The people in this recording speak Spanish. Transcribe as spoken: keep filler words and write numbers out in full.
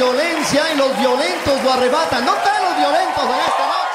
violencia y los violentos lo arrebatan. No están los violentos en esta noche.